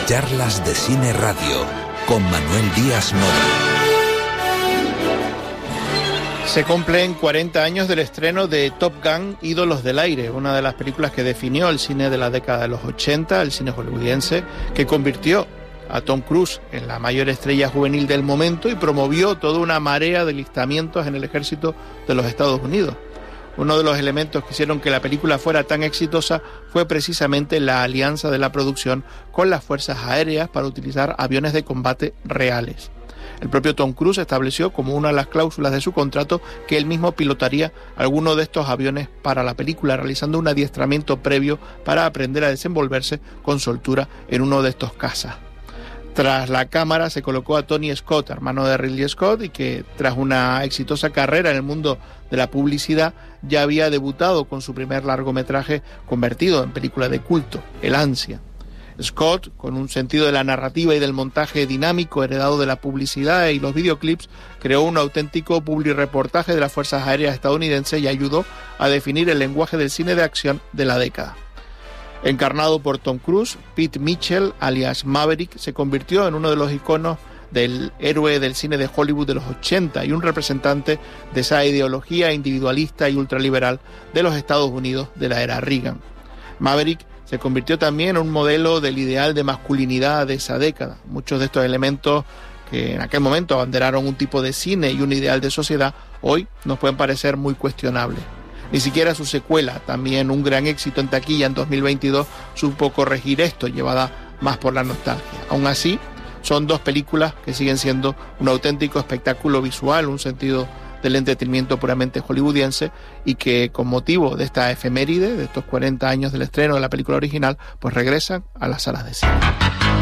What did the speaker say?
Charlas de Cine Radio con Manuel Díaz Nova. Se cumplen 40 años del estreno de Top Gun: Ídolos del Aire, una de las películas que definió el cine de la década de los 80, el cine hollywoodiense, que convirtió a Tom Cruise en la mayor estrella juvenil del momento y promovió toda una marea de alistamientos en el ejército de los Estados Unidos. Uno de los elementos que hicieron que la película fuera tan exitosa fue precisamente la alianza de la producción con las fuerzas aéreas para utilizar aviones de combate reales. El propio Tom Cruise estableció como una de las cláusulas de su contrato que él mismo pilotaría alguno de estos aviones para la película, realizando un adiestramiento previo para aprender a desenvolverse con soltura en uno de estos cazas. Tras la cámara se colocó a Tony Scott, hermano de Ridley Scott, y que tras una exitosa carrera en el mundo de la publicidad ya había debutado con su primer largometraje convertido en película de culto, El Ansia. Scott, con un sentido de la narrativa y del montaje dinámico heredado de la publicidad y los videoclips, creó un auténtico publireportaje de las Fuerzas Aéreas estadounidenses y ayudó a definir el lenguaje del cine de acción de la década. Encarnado por Tom Cruise, Pete Mitchell, alias Maverick, se convirtió en uno de los iconos del héroe del cine de Hollywood de los 80 y un representante de esa ideología individualista y ultraliberal de los Estados Unidos de la era Reagan. Maverick se convirtió también en un modelo del ideal de masculinidad de esa década. Muchos de estos elementos que en aquel momento abanderaron un tipo de cine y un ideal de sociedad, hoy nos pueden parecer muy cuestionables. Ni siquiera su secuela, también un gran éxito en taquilla en 2022, supo corregir esto, llevada más por la nostalgia. Aún así, son dos películas que siguen siendo un auténtico espectáculo visual, un sentido del entretenimiento puramente hollywoodiense, y que con motivo de esta efeméride, de estos 40 años del estreno de la película original, pues regresan a las salas de cine.